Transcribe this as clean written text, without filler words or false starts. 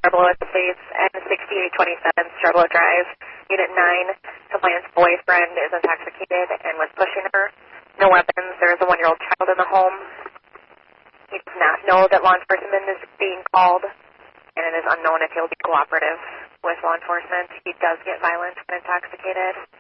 Scarborough Estates, and 6827 Scarborough Drive. Unit 9, complainant's boyfriend is intoxicated and was pushing her. No weapons. There is a 1-year-old child in the home. He does not know that law enforcement is being called, and it is unknown if he'll be cooperative with law enforcement. He does get violent when intoxicated.